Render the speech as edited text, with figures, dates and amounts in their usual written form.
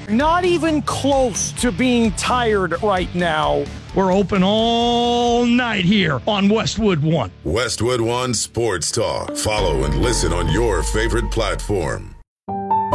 Not even close to being tired right now. We're open all night here on Westwood One. Westwood One Sports Talk. Follow and listen on your favorite platform.